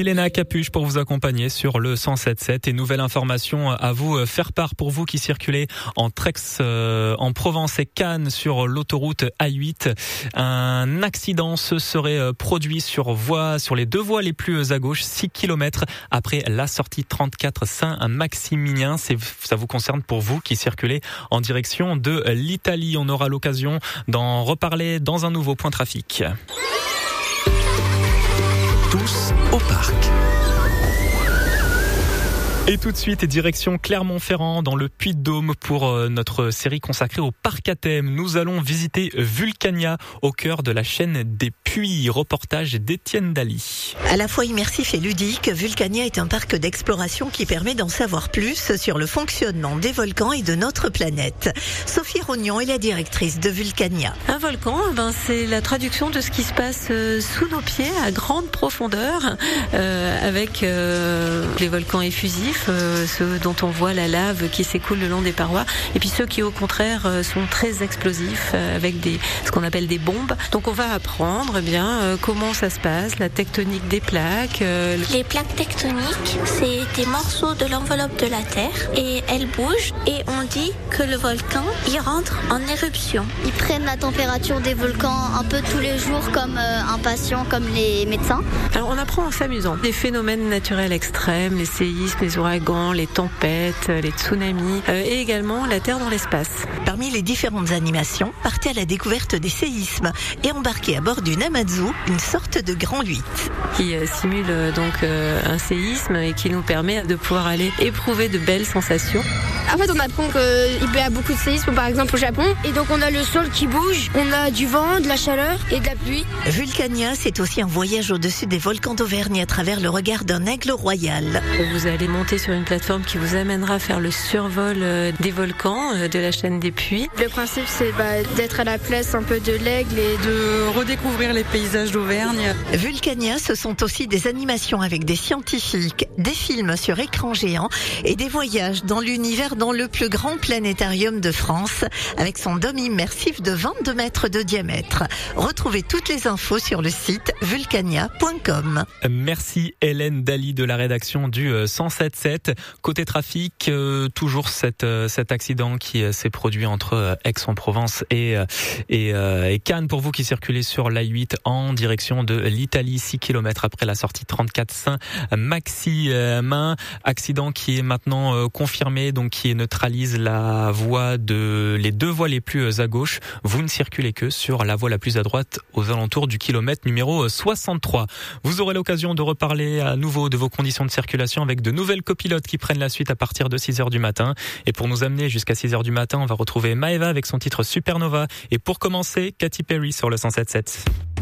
Elena Capuche pour vous accompagner sur le 107.7 et nouvelle information à vous faire part pour vous qui circulez entre en Provence et Cannes sur l'autoroute A8. Un accident se serait produit sur les deux voies les plus à gauche, 6 km après la sortie 34 Saint-Maximilien. Ça vous concerne pour vous qui circulez en direction de l'Italie. On aura l'occasion d'en reparler dans un nouveau point trafic. Tous au parc. Et tout de suite, direction Clermont-Ferrand dans le Puy-de-Dôme pour notre série consacrée au parc à thème. Nous allons visiter Vulcania au cœur de la chaîne des Puys. Reportage d'Étienne Daly. À la fois immersif et ludique, Vulcania est un parc d'exploration qui permet d'en savoir plus sur le fonctionnement des volcans et de notre planète. Sophie Rognon est la directrice de Vulcania. Un volcan, c'est la traduction de ce qui se passe sous nos pieds à grande profondeur avec les volcans effusifs. Ceux dont on voit la lave qui s'écoule le long des parois, et puis ceux qui au contraire sont très explosifs avec ce qu'on appelle des bombes. Donc on va apprendre comment ça se passe, la tectonique des plaques. Les plaques tectoniques, c'est des morceaux de l'enveloppe de la Terre et elles bougent et on dit que le volcan, il rentre en éruption. Ils prennent la température des volcans un peu tous les jours comme un patient, comme les médecins. Alors on apprend en s'amusant. Les phénomènes naturels extrêmes, les séismes, les ouragans, les tempêtes, les tsunamis et également la Terre dans l'espace. Parmi les différentes animations, partez à la découverte des séismes et embarquez à bord d'une Hamazu, une sorte de grand 8. Qui simule donc un séisme et qui nous permet de pouvoir aller éprouver de belles sensations. En fait, on apprend qu'il peut y avoir beaucoup de séismes, par exemple au Japon, et donc on a le sol qui bouge, on a du vent, de la chaleur et de la pluie. Vulcania, c'est aussi un voyage au-dessus des volcans d'Auvergne à travers le regard d'un aigle royal. Vous allez monter sur une plateforme qui vous amènera à faire le survol des volcans de la chaîne des Puys. Le principe, c'est d'être à la place un peu de l'aigle et de redécouvrir les paysages d'Auvergne. Vulcania, ce sont aussi des animations avec des scientifiques, des films sur écran géant et des voyages dans l'univers dans le plus grand planétarium de France avec son dôme immersif de 22 mètres de diamètre. Retrouvez toutes les infos sur le site vulcania.com. Merci Hélène Daly de la rédaction du 107.7. Côté trafic, toujours cet accident qui s'est produit entre Aix-en-Provence et Cannes. Pour vous qui circulez sur l'A8 en direction de l'Italie, 6 km après la sortie 34 Saint-Maximin. Accident qui est maintenant confirmé, donc qui neutralise les deux voies les plus à gauche. Vous ne circulez que sur la voie la plus à droite aux alentours du kilomètre numéro 63. Vous aurez l'occasion de reparler à nouveau de vos conditions de circulation avec de nouvelles copilotes qui prennent la suite à partir de 6h du matin. Et pour nous amener jusqu'à 6h du matin, on va retrouver Maeva avec son titre Supernova. Et pour commencer, Katy Perry sur le 107.7.